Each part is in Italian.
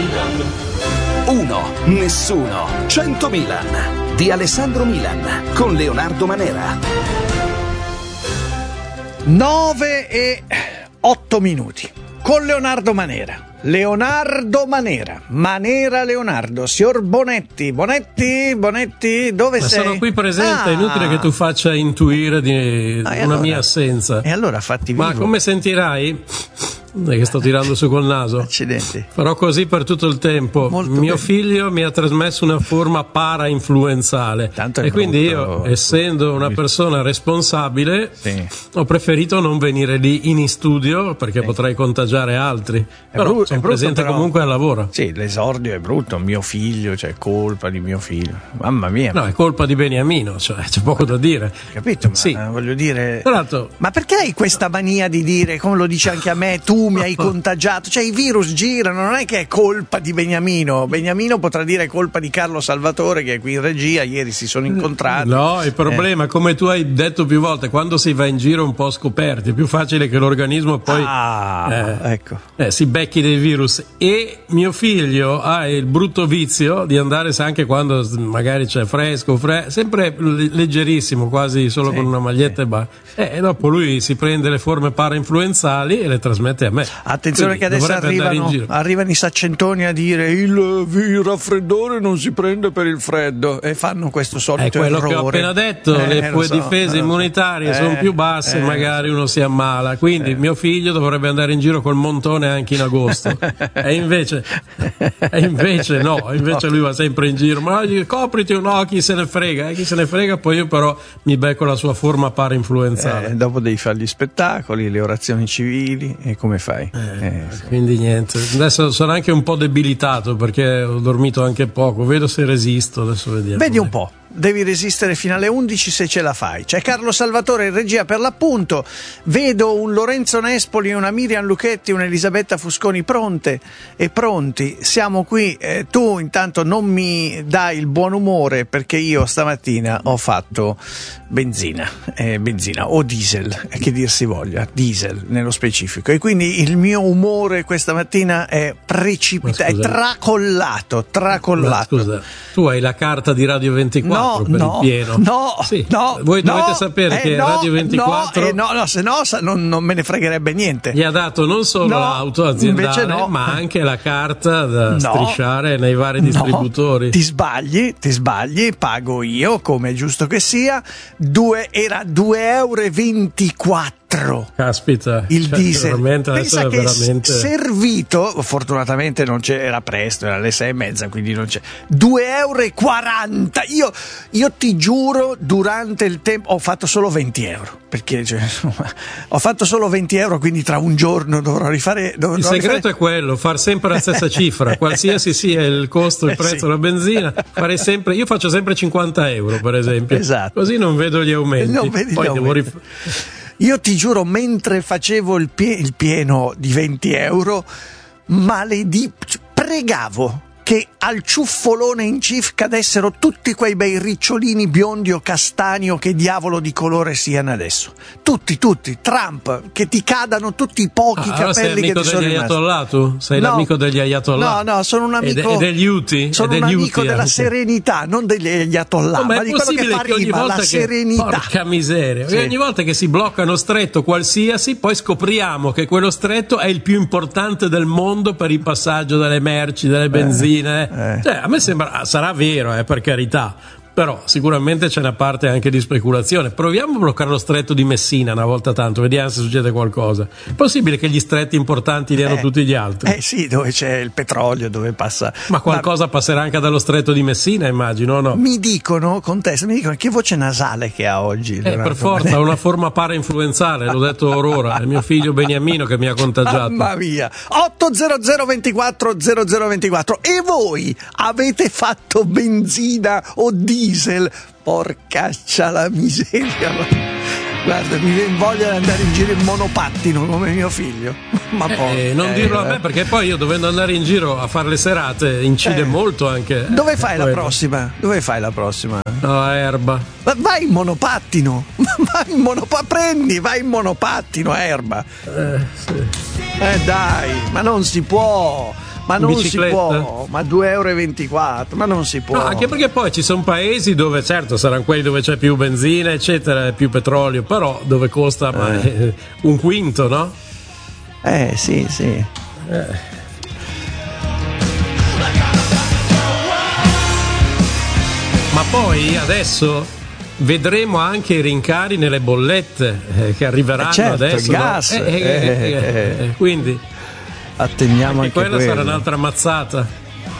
Uno, nessuno, 100 Milan di Alessandro Milan con Leonardo Manera. 9:08 con Leonardo Manera. Leonardo Manera, Manera Leonardo, signor Bonetti, dove sei? Sono qui presente, è inutile che tu faccia intuire di una mia assenza. E allora fatti vivo. Ma come sentirai? Non è che sto tirando su col naso. Accidenti. Farò così per tutto il tempo. Mio figlio mi ha trasmesso una forma para-influenzale. E quindi io, essendo una persona responsabile, ho preferito non venire lì in studio perché potrei contagiare altri. Però sono presente comunque al lavoro. Sì, l'esordio è brutto. Mio figlio, cioè colpa di mio figlio. Mamma mia. No, è colpa di Beniamino, cioè c'è poco da dire. Capito? Ma sì. Voglio dire. Tra l'altro, ma perché hai questa mania di dire, come lo dici anche a me, tu mi hai contagiato? Cioè i virus girano, non è che è colpa di Beniamino. Beniamino potrà dire colpa di Carlo Salvatore che è qui in regia, ieri si sono incontrati. No, il problema, come tu hai detto più volte, quando si va in giro un po' scoperti, è più facile che l'organismo poi ecco. Si becchi dei virus. E mio figlio ha il brutto vizio di andare anche quando magari c'è fresco, sempre leggerissimo, quasi solo con una maglietta e dopo lui si prende le forme para-influenzali e le trasmette a me. Attenzione, quindi che adesso arrivano i saccentoni a dire il raffreddore non si prende per il freddo e fanno questo solito errore. È quello che ho appena detto, le tue difese immunitarie sono più basse, magari uno si ammala, quindi mio figlio dovrebbe andare in giro col montone anche in agosto e invece no, lui va sempre in giro, ma copriti, no, chi se ne frega, poi io però mi becco la sua forma para-influenzale. Dopo devi fare gli spettacoli, le orazioni civili, e come fai? Quindi niente, adesso sono anche un po' debilitato perché ho dormito anche poco, vedo se resisto, adesso vediamo. Vedi un po'. Devi resistere fino alle 11 se ce la fai. C'è Carlo Salvatore in regia per l'appunto. Vedo un Lorenzo Nespoli, una Miriam Lucchetti, una Elisabetta Fusconi pronte e pronti. Siamo qui. Tu intanto non mi dai il buon umore perché io stamattina ho fatto benzina o diesel, che dir si voglia, diesel nello specifico. E quindi il mio umore questa mattina è precipitato, è tracollato. Ma scusa, tu hai la carta di Radio 24? Il pieno. Voi dovete sapere che Radio 24 se no non me ne fregherebbe niente. Gli ha dato non solo l'auto aziendale, ma anche la carta da strisciare nei vari distributori. Ti sbagli, pago io, come è giusto che sia. Era 2,24 €. Caspita, il diesel. Pensa che veramente servito, fortunatamente non c'era, presto, era alle 6:30, quindi non c'è. 2,40 €. Io ti giuro, durante il tempo ho fatto solo 20 €, perché ho fatto solo 20 €, quindi tra un giorno dovrò rifare. Il segreto è quello, far sempre la stessa cifra, qualsiasi sia il costo, il prezzo della benzina, io faccio sempre 50 € per esempio, esatto. Così non vedo gli aumenti. Io ti giuro, mentre facevo il pieno di 20 €, pregavo che al ciuffolone in CIF cadessero tutti quei bei ricciolini biondi o castani o che diavolo di colore siano adesso. Tutti, Trump, che ti cadano tutti i pochi capelli che ti sono rimasti. Tu? Sei l'amico degli ayatollah? No, sono un amico. E degli Houthi? Sono un amico della serenità, non degli ayatollah, ma di quello che fa rima, la serenità. Porca miseria, sì. Ogni volta che si blocca uno stretto qualsiasi, poi scopriamo che quello stretto è il più importante del mondo per il passaggio delle merci, delle benzine. Cioè, a me sembra, sarà vero, per carità, però sicuramente c'è una parte anche di speculazione. Proviamo a bloccare lo stretto di Messina una volta tanto, vediamo se succede qualcosa. È possibile che gli stretti importanti li hanno tutti gli altri? Sì, dove c'è il petrolio, dove passa. Ma qualcosa passerà anche dallo stretto di Messina, immagino, no? Mi dicono che voce nasale che ha oggi. Per forza, ha una forma para-influenzale, l'ho detto orora, è mio figlio Beniamino che mi ha contagiato. Mamma mia. 800 24 0024. E voi avete fatto benzina o diesel? Porcaccia la miseria. Guarda, mi viene voglia di andare in giro in monopattino come mio figlio. Ma poi non dirlo a me, perché poi io, dovendo andare in giro a fare le serate, incide molto anche. Dove fai la prossima? No, a Erba. Vai in monopattino. Vai in monopattino a Erba. Sì. Dai, ma non si può. Ma non bicicletta. Si può, ma 2,24 €, ma non si può. No, anche perché poi ci sono paesi dove, certo, saranno quelli dove c'è più benzina, eccetera, più petrolio, però dove costa un quinto, no? Sì. Ma poi adesso vedremo anche i rincari nelle bollette che arriveranno, certo, adesso. Il gas. Quindi attendiamo anche quella sarà un'altra mazzata.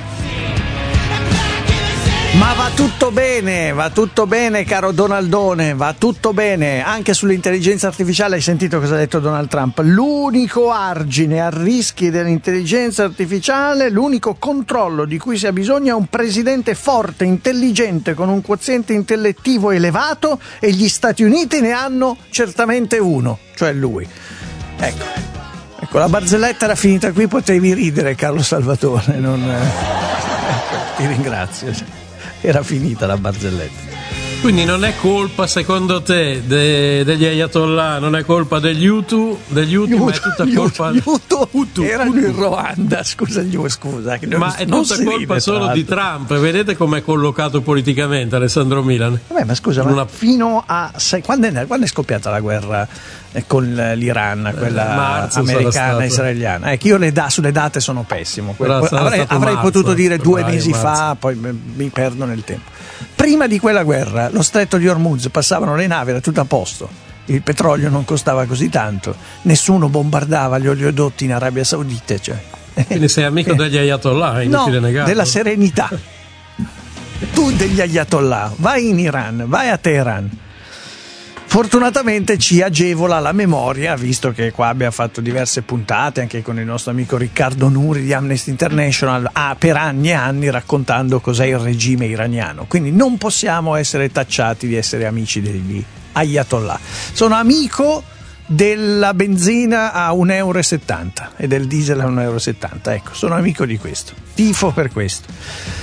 Ma va tutto bene, caro Donaldone, va tutto bene. Anche sull'intelligenza artificiale hai sentito cosa ha detto Donald Trump? L'unico argine a rischi dell'intelligenza artificiale, l'unico controllo di cui si ha bisogno è un presidente forte, intelligente, con un quoziente intellettivo elevato, e gli Stati Uniti ne hanno certamente uno, cioè lui. Ecco, la barzelletta era finita qui, potevi ridere, Carlo Salvatore. Ti ringrazio. Era finita la barzelletta. Quindi non è colpa, secondo te, degli ayatollah, non è colpa degli Hutu, ma è tutta colpa Hutu erano in Ruanda, scusa. Ma è tutta colpa solo di Trump. Vedete com'è collocato politicamente Alessandro Milan? Vabbè, ma scusa, fino a quando è scoppiata la guerra con l'Iran, quella americana israeliana? Io sulle date sono pessimo. Avrei potuto dire 2 mesi fa, poi mi perdo nel tempo. Prima di quella guerra lo stretto di Hormuz passavano le navi, era tutto a posto, il petrolio non costava così tanto, nessuno bombardava gli oleodotti in Arabia Saudita, Quindi sei amico degli ayatollah, inutile negarlo. Della serenità. Tu degli ayatollah, vai in Iran, vai a Teheran. Fortunatamente ci agevola la memoria, visto che qua abbiamo fatto diverse puntate anche con il nostro amico Riccardo Nuri di Amnesty International, per anni e anni raccontando cos'è il regime iraniano. Quindi non possiamo essere tacciati di essere amici degli ayatollah. Sono amico della benzina a 1,70 € e del diesel a 1,70 €. Ecco, sono amico di questo. Tifo per questo.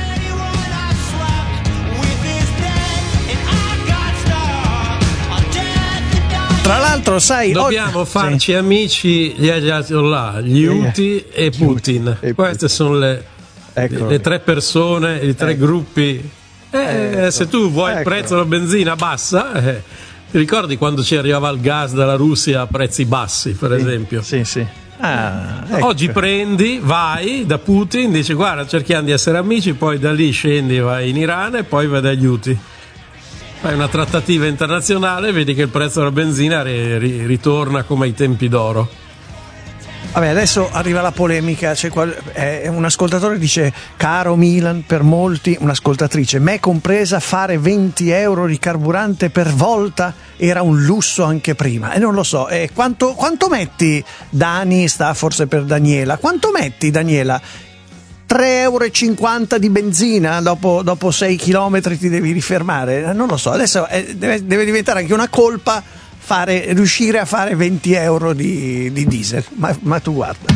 Tra l'altro, sai, dobbiamo farci amici gli ayatollah, gli Houthi e Putin. Queste sono le 3 persone, i 3 gruppi. Se tu vuoi il prezzo della benzina bassa, ti ricordi quando ci arrivava il gas dalla Russia a prezzi bassi, per esempio? Sì. Oggi prendi, vai da Putin, dici guarda, cerchiamo di essere amici, poi da lì scendi, vai in Iran e poi vai dagli Houthi. Fai una trattativa internazionale e vedi che il prezzo della benzina ritorna come ai tempi d'oro. Vabbè, adesso arriva la polemica. Un ascoltatore dice: caro Milan, per molti, un'ascoltatrice, me compresa, fare 20 € di carburante per volta era un lusso anche prima. E non lo so, quanto metti, Dani, sta forse per Daniela, quanto metti, Daniela? 3,50 € di benzina, dopo 6 chilometri ti devi rifermare? Non lo so, adesso deve diventare anche una colpa riuscire a fare 20 € di diesel, ma tu guarda.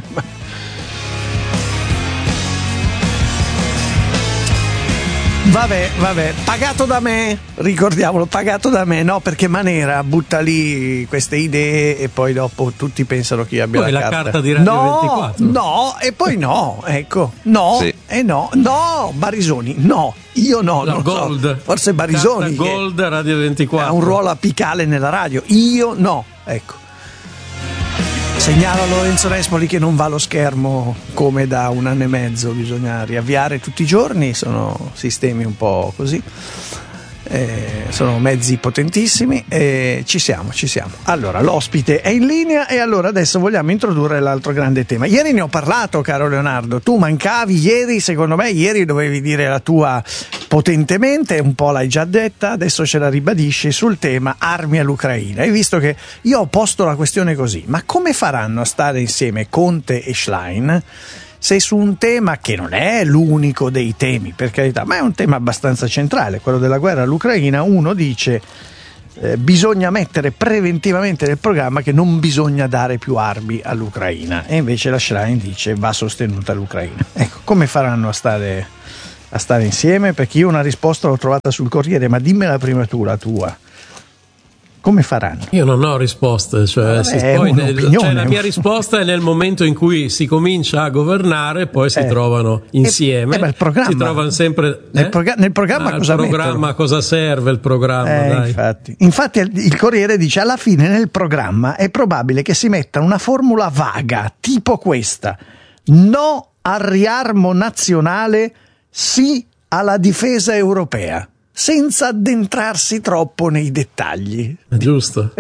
Vabbè, pagato da me, ricordiamolo, pagato da me, no, perché Manera butta lì queste idee e poi dopo tutti pensano che io abbia poi la carta di Radio 24. No, e poi no, ecco, no, sì. E no, Barisoni, no, io no, non Gold. So, forse Barisoni Gold Radio 24 ha un ruolo apicale nella radio, io no, ecco. Segnalo a Lorenzo Nespoli che non va allo schermo come da 1 anno e mezzo, bisogna riavviare tutti i giorni, sono sistemi un po' così, sono mezzi potentissimi e ci siamo. Allora, l'ospite è in linea e allora adesso vogliamo introdurre l'altro grande tema. Ieri ne ho parlato, caro Leonardo, tu mancavi ieri, secondo me ieri dovevi dire la tua potentemente, un po' l'hai già detta, adesso ce la ribadisci sul tema armi all'Ucraina. Hai visto che io ho posto la questione così: ma come faranno a stare insieme Conte e Schlein se su un tema che non è l'unico dei temi, per carità, ma è un tema abbastanza centrale, quello della guerra all'Ucraina, uno dice bisogna mettere preventivamente nel programma che non bisogna dare più armi all'Ucraina, e invece la Schlein dice va sostenuta l'Ucraina. Ecco, come faranno a stare insieme? Perché io una risposta l'ho trovata sul Corriere, ma dimmela prima tu, la tua. Come faranno? Io non ho risposte, cioè la mia risposta è nel momento in cui si comincia a governare, poi si trovano insieme, il programma, si trovano sempre nel programma cosa mettono? Cosa serve il programma? Dai. Infatti il Corriere dice: alla fine nel programma è probabile che si metta una formula vaga, tipo questa: no al riarmo nazionale, sì alla difesa europea, senza addentrarsi troppo nei dettagli. È giusto.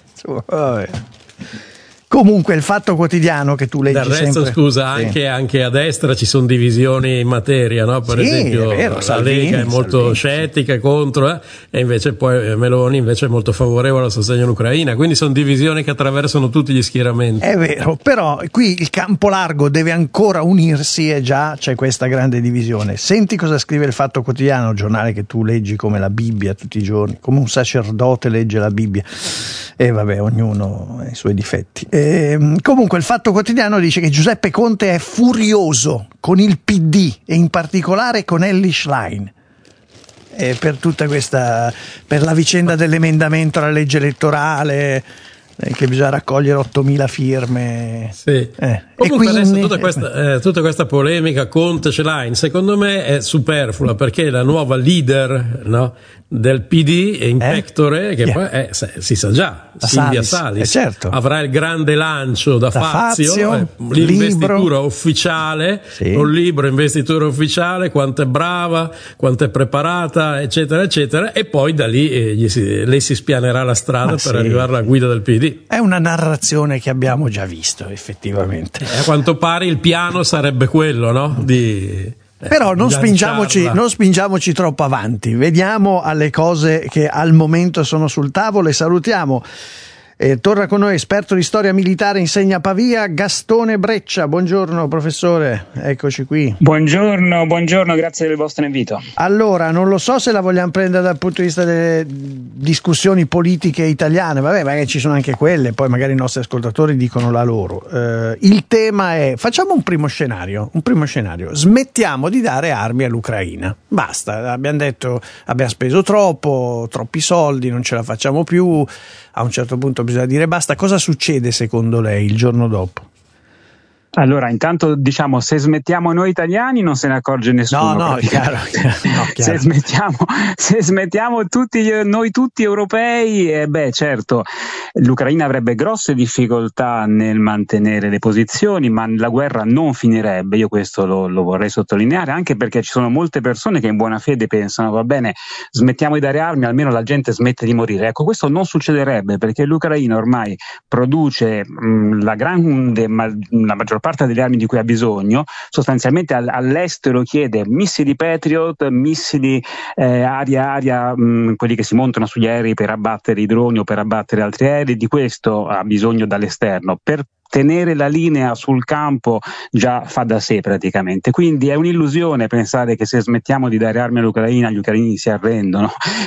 Comunque il Fatto Quotidiano che tu leggi del resto, sempre... scusa, anche a destra ci sono divisioni in materia, no? Per esempio è vero, la Lega è molto scettica contro, e invece poi Meloni invece è molto favorevole al sostegno all'Ucraina, quindi sono divisioni che attraversano tutti gli schieramenti. È vero, però qui il campo largo deve ancora unirsi e già c'è questa grande divisione. Senti cosa scrive il Fatto Quotidiano, giornale che tu leggi come la Bibbia tutti i giorni, come un sacerdote legge la Bibbia, e vabbè, ognuno ha i suoi difetti. Comunque il Fatto Quotidiano dice che Giuseppe Conte è furioso con il PD e in particolare con Elly Schlein per tutta questa, per la vicenda dell'emendamento alla legge elettorale, che bisogna raccogliere 8.000 firme. Sì. Comunque quindi... adesso tutta questa polemica Conte-Schlein secondo me è superflua, perché la nuova leader, no, del PD è in pectore, che poi si sa già, Silvia Salis, certo, avrà il grande lancio da Fazio, l'investitura libro ufficiale, un libro investitura ufficiale, quanto è brava, quanto è preparata, eccetera eccetera, e poi da lì lei si spianerà la strada per arrivare alla guida del PD. È una narrazione che abbiamo già visto effettivamente. A quanto pare il piano sarebbe quello, no? Però non spingiamoci troppo avanti, vediamo alle cose che al momento sono sul tavolo e salutiamo. Torna con noi esperto di storia militare, insegna a Pavia, Gastone Breccia. Buongiorno professore, eccoci qui. Buongiorno, grazie del vostro invito. Allora, non lo so se la vogliamo prendere dal punto di vista delle discussioni politiche italiane, vabbè, magari ci sono anche quelle, poi magari i nostri ascoltatori dicono la loro. Il tema è, facciamo un primo scenario, smettiamo di dare armi all'Ucraina, basta, abbiamo detto, abbiamo speso troppi soldi, non ce la facciamo più, a un certo punto bisogna dire basta. Cosa succede secondo lei il giorno dopo? Allora, intanto diciamo, se smettiamo noi italiani non se ne accorge nessuno. No, chiaro. Se smettiamo noi tutti europei, certo, l'Ucraina avrebbe grosse difficoltà nel mantenere le posizioni, ma la guerra non finirebbe. Io questo lo vorrei sottolineare, anche perché ci sono molte persone che in buona fede pensano, va bene, smettiamo di dare armi, almeno la gente smette di morire. Ecco, questo non succederebbe, perché l'Ucraina ormai produce la maggior parte delle armi di cui ha bisogno, sostanzialmente all'estero chiede missili Patriot, missili aria-aria, quelli che si montano sugli aerei per abbattere i droni o per abbattere altri aerei, di questo ha bisogno dall'esterno. Per tenere la linea sul campo già fa da sé praticamente, quindi è un'illusione pensare che se smettiamo di dare armi all'Ucraina gli ucraini si arrendono.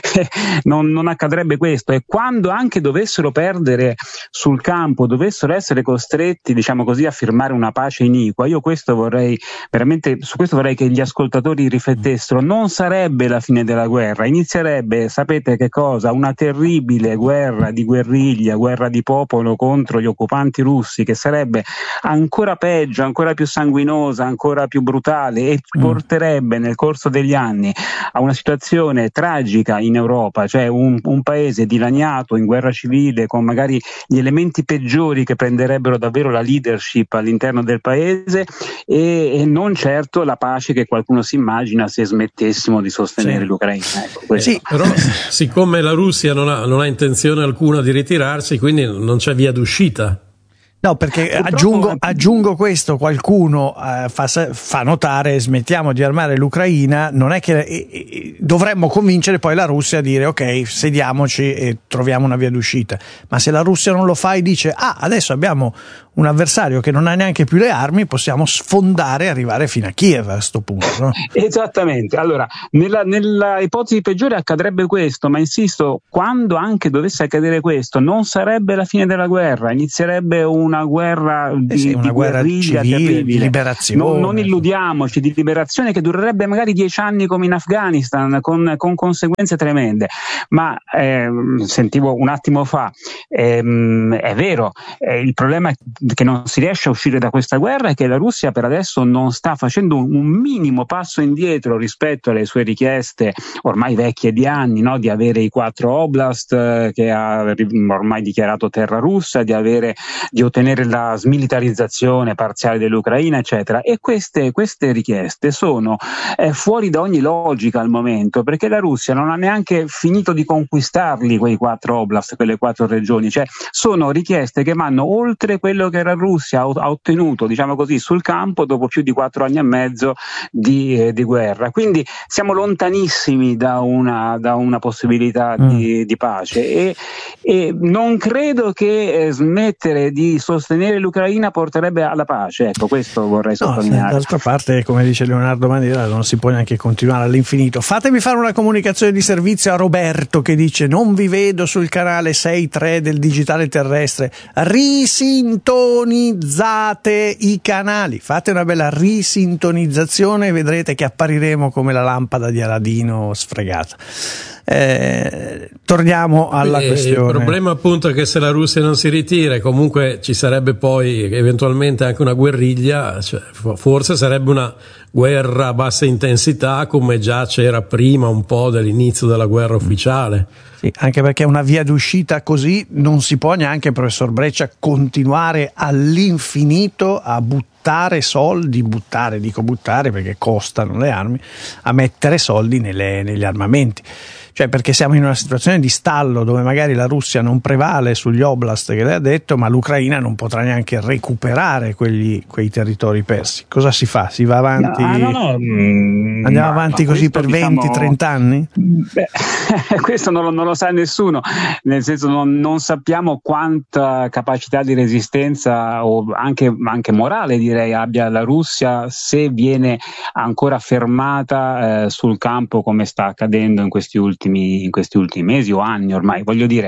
non accadrebbe questo, e quando anche dovessero perdere sul campo, dovessero essere costretti, diciamo così, a firmare una pace iniqua, io questo vorrei veramente, su questo vorrei che gli ascoltatori riflettessero, non sarebbe la fine della guerra, inizierebbe, sapete che cosa? Una terribile guerra di guerriglia, guerra di popolo contro gli occupanti russi, che sarebbe ancora peggio, ancora più sanguinosa, ancora più brutale, e porterebbe nel corso degli anni a una situazione tragica in Europa, cioè un paese dilaniato in guerra civile, con magari gli elementi peggiori che prenderebbero davvero la leadership all'interno del paese, e non certo la pace che qualcuno si immagina se smettessimo di sostenere l'Ucraina. Ecco, sì, però siccome la Russia non ha intenzione alcuna di ritirarsi, quindi non c'è via d'uscita. No, perché aggiungo questo, qualcuno fa notare, smettiamo di armare l'Ucraina, non è che dovremmo convincere poi la Russia a dire ok, sediamoci e troviamo una via d'uscita, ma se la Russia non lo fa e dice adesso abbiamo un avversario che non ha neanche più le armi, possiamo sfondare e arrivare fino a Kiev a sto punto, no? Esattamente. Allora, nella ipotesi peggiore accadrebbe questo, ma insisto, quando anche dovesse accadere questo, non sarebbe la fine della guerra, inizierebbe una guerra una guerra guerriglia civile, di liberazione. Non illudiamoci, di liberazione che durerebbe magari 10 anni come in Afghanistan, con conseguenze tremende. Ma sentivo un attimo fa, è vero, il problema è che non si riesce a uscire da questa guerra e che la Russia per adesso non sta facendo un minimo passo indietro rispetto alle sue richieste ormai vecchie di anni, no? Di avere i 4 oblast che ha ormai dichiarato terra russa, di ottenere la smilitarizzazione parziale dell'Ucraina, eccetera. E queste richieste sono fuori da ogni logica al momento, perché la Russia non ha neanche finito di conquistarli quei 4 oblast, quelle 4 regioni, cioè sono richieste che vanno oltre quello che la Russia ha ottenuto, diciamo così, sul campo dopo più di 4 anni e mezzo di guerra. Quindi siamo lontanissimi da una possibilità di pace e non credo che smettere di sostenere l'Ucraina porterebbe alla pace. Ecco, questo vorrei sottolineare. D'altra parte, come dice Leonardo Maniera, non si può neanche continuare all'infinito. Fatemi fare una comunicazione di servizio a Roberto che dice: non vi vedo sul canale 6.3 del digitale terrestre, risintonizzate i canali, fate una bella risintonizzazione e vedrete che appariremo come la lampada di Aladino sfregata. Torniamo alla questione. Il problema appunto è che se la Russia non si ritira, comunque ci sarebbe poi eventualmente anche una guerriglia, cioè forse sarebbe una guerra a bassa intensità come già c'era prima un po' dell'inizio della guerra ufficiale. Sì, anche perché una via d'uscita così non si può neanche, professor Breccia, continuare all'infinito a buttare soldi, dico buttare perché costano le armi, a mettere soldi negli armamenti. Cioè, perché siamo in una situazione di stallo dove magari la Russia non prevale sugli oblast che lei ha detto, ma l'Ucraina non potrà neanche recuperare quei territori persi. Cosa si fa? Si va avanti? Andiamo avanti così per 20-30 anni? Beh, questo non lo sa nessuno, nel senso non sappiamo quanta capacità di resistenza o anche morale, direi, abbia la Russia se viene ancora fermata sul campo come sta accadendo in questi ultimi mesi o anni ormai. Voglio dire,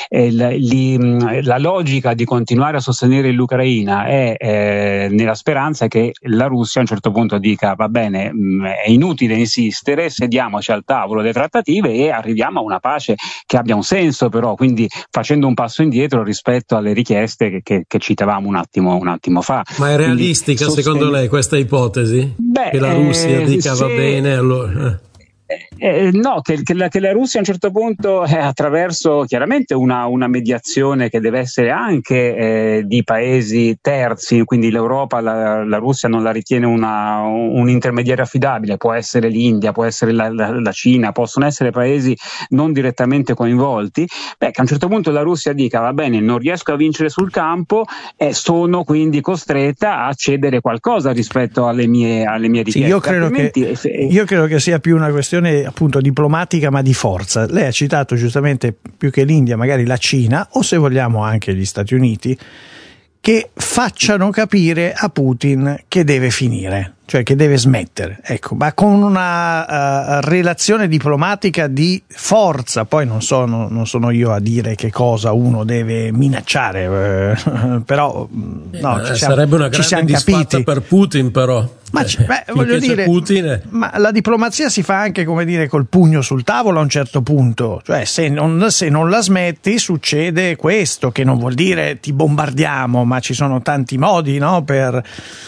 la logica di continuare a sostenere l'Ucraina è nella speranza che la Russia a un certo punto dica: va bene, è inutile insistere, sediamoci al tavolo delle trattative e arriviamo a una pace che abbia un senso, però, quindi facendo un passo indietro rispetto alle richieste che citavamo un attimo fa. Ma è realistica secondo lei questa ipotesi? Che la Russia dica va bene, allora... No, che la Russia a un certo punto, attraverso chiaramente una mediazione che deve essere anche di paesi terzi, quindi l'Europa, la Russia non la ritiene un intermediario affidabile, può essere l'India, può essere la Cina, possono essere paesi non direttamente coinvolti, che a un certo punto la Russia dica: va bene, non riesco a vincere sul campo e sono quindi costretta a cedere qualcosa rispetto alle mie richieste. Sì, io credo che sia più una questione appunto diplomatica, ma di forza. Lei ha citato giustamente, più che l'India, magari la Cina, o se vogliamo anche gli Stati Uniti, che facciano capire a Putin che deve finire, cioè che deve smettere, ecco, ma con una relazione diplomatica di forza. Poi non sono io a dire che cosa uno deve minacciare, però no, sarebbe una grande disfatta per Putin, però. Ma voglio dire, ma la diplomazia si fa anche, come dire, col pugno sul tavolo a un certo punto, cioè se non la smetti succede questo, che non vuol dire ti bombardiamo, ma ci sono tanti modi, no, per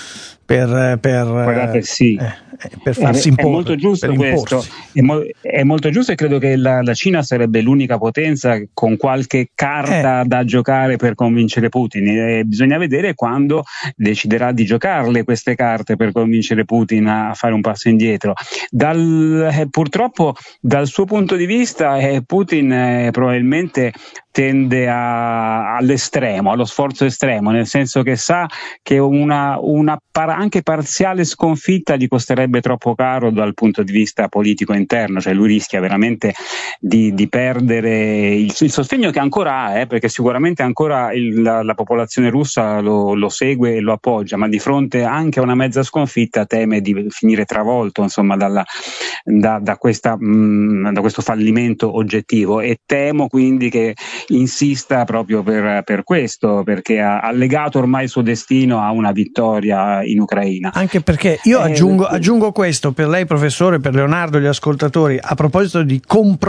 guardate, sì. Per farsi imporre. È molto giusto questo, è molto giusto, e credo che la Cina sarebbe l'unica potenza con qualche carta da giocare per convincere Putin. Bisogna vedere quando deciderà di giocarle queste carte per convincere Putin a fare un passo indietro. Purtroppo dal suo punto di vista Putin probabilmente tende all'estremo, allo sforzo estremo, nel senso che sa che una anche parziale sconfitta gli costerebbe troppo caro dal punto di vista politico interno, cioè lui rischia veramente di perdere il sostegno che ancora ha, perché sicuramente ancora la popolazione russa lo segue e lo appoggia, ma di fronte anche a una mezza sconfitta teme di finire travolto, insomma, da questo fallimento oggettivo, e temo quindi che insista proprio per questo, perché ha legato ormai il suo destino a una vittoria in Ucraina. Anche perché io aggiungo questo per lei, professore, per Leonardo, gli ascoltatori, a proposito di